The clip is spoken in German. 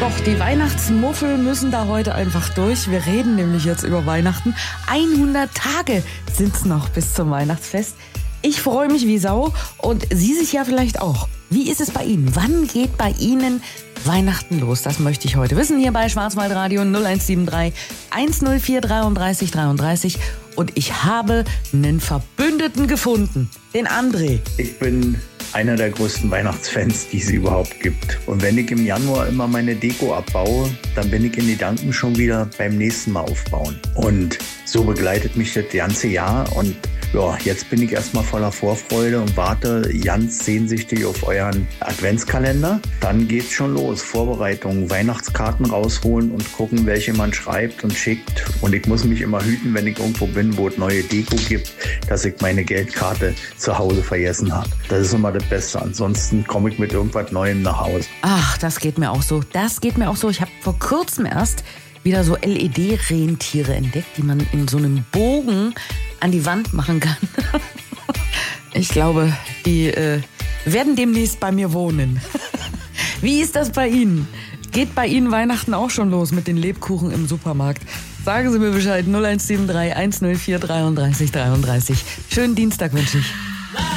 Doch, die Weihnachtsmuffel müssen da heute einfach durch. Wir reden nämlich jetzt über Weihnachten. 100 Tage sind's noch bis zum Weihnachtsfest. Ich freue mich wie Sau und Sie sich ja vielleicht auch. Wie ist es bei Ihnen? Wann geht bei Ihnen Weihnachten los? Das möchte ich heute wissen hier bei Schwarzwaldradio 0173 104 33 33. Und ich habe einen Verbündeten gefunden, den André. Ich bin einer der größten Weihnachtsfans, die es überhaupt gibt. Und wenn ich im Januar immer meine Deko abbaue, dann bin ich in Gedanken schon wieder beim nächsten Mal aufbauen. Und so begleitet mich das ganze Jahr. Und ja, jetzt bin ich erstmal voller Vorfreude und warte ganz sehnsüchtig auf euren Adventskalender. Dann geht's schon los. Vorbereitungen, Weihnachtskarten rausholen und gucken, welche man schreibt und schickt. Und ich muss mich immer hüten, wenn ich irgendwo bin, wo es neue Deko gibt, dass ich meine Geldkarte zu Hause vergessen habe. Das ist immer das Beste. Ansonsten komme ich mit irgendwas Neuem nach Hause. Ach, das geht mir auch so. Ich habe vor kurzem erst wieder so LED-Rentiere entdeckt, die man in so einem Bogen an die Wand machen kann. Ich glaube, die werden demnächst bei mir wohnen. Wie ist das bei Ihnen? Geht bei Ihnen Weihnachten auch schon los mit den Lebkuchen im Supermarkt? Sagen Sie mir Bescheid, 0173 104 33 33. Schönen Dienstag wünsche ich.